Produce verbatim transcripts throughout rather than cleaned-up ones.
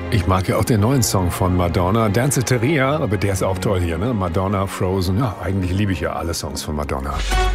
Ich mag ja auch den neuen Song von Madonna, Danceteria, aber der ist auch toll hier, ne? Madonna, Frozen, ja, eigentlich liebe ich ja alle Songs von Madonna.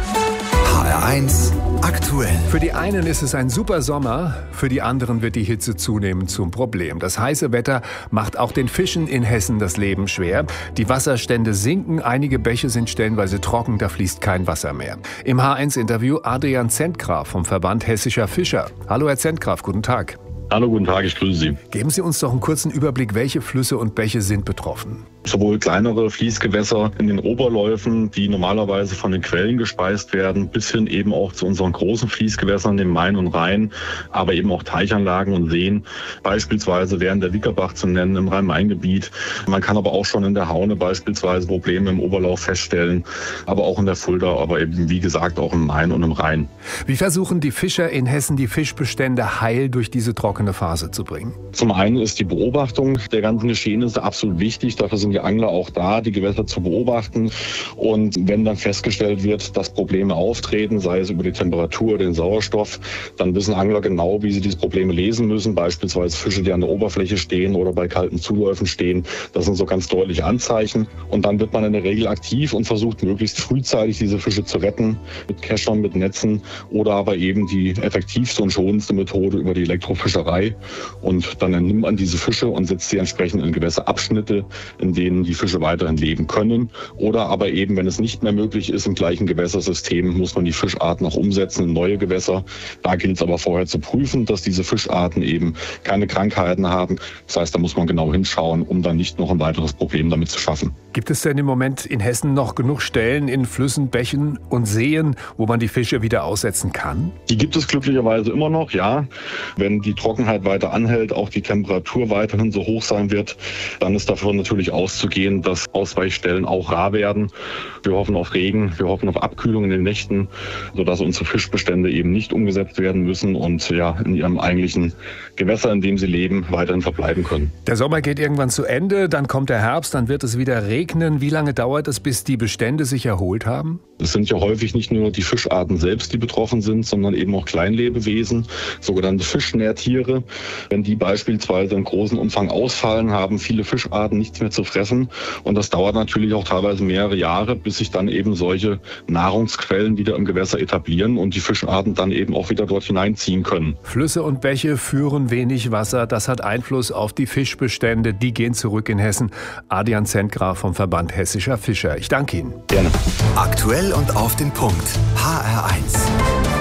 H R eins aktuell. Für die einen ist es ein super Sommer, für die anderen wird die Hitze zunehmend zum Problem. Das heiße Wetter macht auch den Fischen in Hessen das Leben schwer. Die Wasserstände sinken, einige Bäche sind stellenweise trocken, da fließt kein Wasser mehr. Im H eins Interview Adrian Zentgraf vom Verband Hessischer Fischer. Hallo Herr Zentgraf, guten Tag. Hallo, guten Tag, ich grüße Sie. Geben Sie uns doch einen kurzen Überblick, welche Flüsse und Bäche sind betroffen? Sowohl kleinere Fließgewässer in den Oberläufen, die normalerweise von den Quellen gespeist werden, bis hin eben auch zu unseren großen Fließgewässern, dem Main und Rhein, aber eben auch Teichanlagen und Seen. Beispielsweise wären der Wickerbach zu nennen im Rhein-Main-Gebiet. Man kann aber auch schon in der Haune beispielsweise Probleme im Oberlauf feststellen, aber auch in der Fulda, aber eben wie gesagt auch im Main und im Rhein. Wie versuchen die Fischer in Hessen, die Fischbestände heil durch diese trockene Phase zu bringen? Zum einen ist die Beobachtung der ganzen Geschehnisse absolut wichtig. Dafür sind die Angler auch da, die Gewässer zu beobachten. Und wenn dann festgestellt wird, dass Probleme auftreten, sei es über die Temperatur, den Sauerstoff, dann wissen Angler genau, wie sie diese Probleme lesen müssen. Beispielsweise Fische, die an der Oberfläche stehen oder bei kalten Zuläufen stehen. Das sind so ganz deutliche Anzeichen. Und dann wird man in der Regel aktiv und versucht möglichst frühzeitig diese Fische zu retten. Mit Keschern, mit Netzen oder aber eben die effektivste und schonendste Methode über die Elektrofischerei. Und dann nimmt man diese Fische und setzt sie entsprechend in Gewässerabschnitte, in denen die Fische weiterhin leben können. Oder aber eben, wenn es nicht mehr möglich ist, im gleichen Gewässersystem, muss man die Fischarten auch umsetzen in neue Gewässer. Da gilt es aber vorher zu prüfen, dass diese Fischarten eben keine Krankheiten haben. Das heißt, da muss man genau hinschauen, um dann nicht noch ein weiteres Problem damit zu schaffen. Gibt es denn im Moment in Hessen noch genug Stellen in Flüssen, Bächen und Seen, wo man die Fische wieder aussetzen kann? Die gibt es glücklicherweise immer noch, ja. Wenn die Trockenheit weiter anhält, auch die Temperatur weiterhin so hoch sein wird, dann ist davon natürlich auszugehen, dass Ausweichstellen auch rar werden. Wir hoffen auf Regen, wir hoffen auf Abkühlung in den Nächten, sodass unsere Fischbestände eben nicht umgesetzt werden müssen und ja in ihrem eigentlichen Gewässer, in dem sie leben, weiterhin verbleiben können. Der Sommer geht irgendwann zu Ende, dann kommt der Herbst, dann wird es wieder regnen. Wie lange dauert es, bis die Bestände sich erholt haben? Es sind ja häufig nicht nur die Fischarten selbst, die betroffen sind, sondern eben auch Kleinlebewesen, sogenannte Fischnährtiere. Wenn die beispielsweise in großem Umfang ausfallen, haben viele Fischarten nichts mehr zu fressen. Und das dauert natürlich auch teilweise mehrere Jahre, bis sich dann eben solche Nahrungsquellen wieder im Gewässer etablieren und die Fischarten dann eben auch wieder dort hineinziehen können. Flüsse und Bäche führen wenig Wasser. Das hat Einfluss auf die Fischbestände. Die gehen zurück in Hessen. Adrian Zentgraf vom Verband Hessischer Fischer. Ich danke Ihnen. Gerne. Aktuell und auf den Punkt. H R eins.